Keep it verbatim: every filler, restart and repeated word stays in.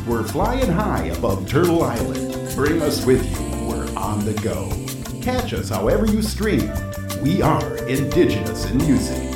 We're flying high above Turtle Island. Bring us with you. We're on the go. Catch us however you stream. We are Indigenous in Music.